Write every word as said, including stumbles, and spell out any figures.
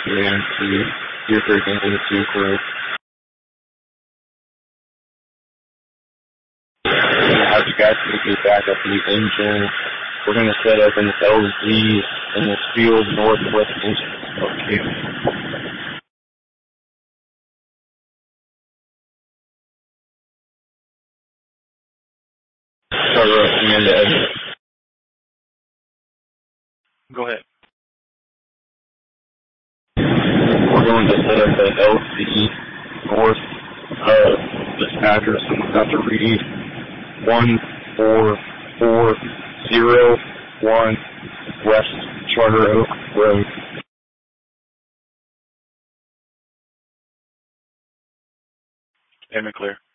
and see your frequency crew. We're going to have you guys get back up to the engine. We're going to set up an L Z in this field northwest engine. Okay. Cover up command to exit. Go ahead. We're going to set up an L Z north of dispatcher, so we've got to read one four four zero one West Charter Oak Road. Amen, clear.